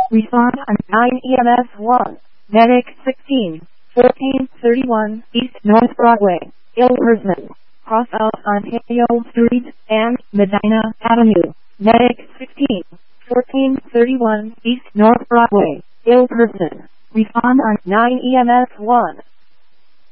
Respond on 9 EMS 1. Medic 16, 1431 East North Broadway, Ilverston, Cross out Ontario Street, and Medina Avenue. Medic 16, 1431 East North Broadway, Ilverston. Respond on 9 EMS 1.